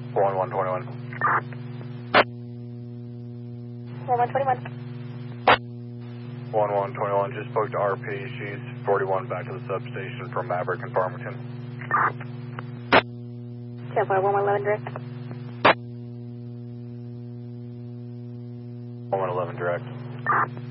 1121. 1121. 1121, just spoke to RP. She's 41 back to the substation from Maverick and Farmington. 1111 direct. 1111 direct.